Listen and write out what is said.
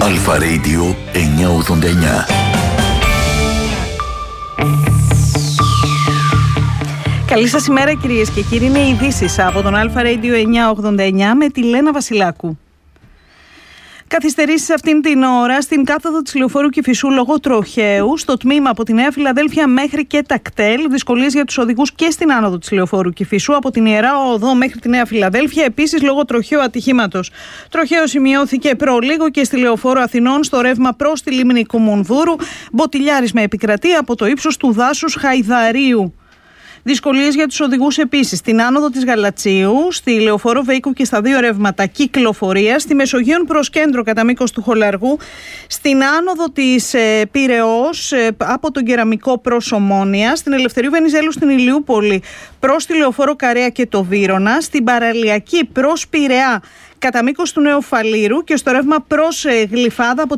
Αλφα Radio 989. Καλή σας ημέρα κυρίες και κύριοι, είναι οι ειδήσεις από τον Αλφα Radio 989 με τη Λένα Βασιλάκου. Καθυστερήσεις αυτήν την ώρα στην κάθοδο της λεωφόρου Κηφισού λόγω τροχαίου, στο τμήμα από τη Νέα Φιλαδέλφια μέχρι και τα κτέλ. Δυσκολίες για τους οδηγούς και στην άνοδο της λεωφόρου Κηφισού από την Ιερά Οδό μέχρι τη Νέα Φιλαδέλφια. Επίσης λόγω τροχαίου ατυχήματος. Τροχαίο σημειώθηκε προλίγο και στη λεωφόρο Αθηνών στο ρεύμα προς τη λίμνη Κουμουνδούρου. Μποτιλιάρισμα επικρατεί από το ύψος του δάσους Χαϊδαρίου. Δυσκολίες για τους οδηγούς επίσης στην άνοδο της Γαλατσίου, στη λεωφόρο Βέικου και στα δύο ρεύματα κυκλοφορίας, στη Μεσογείων προς κέντρο κατά μήκος του Χολαργού, στην άνοδο της Πειραιώς από τον Κεραμικό προς Ομόνια, στην Ελευθερίου Βενιζέλου στην Ηλιούπολη προς τη λεωφόρο Καρέα και το Βύρωνα, στην Παραλιακή προς Πειραιά κατά μήκος του Νεοφαλήρου και στο ρεύμα προς Γλυφάδα από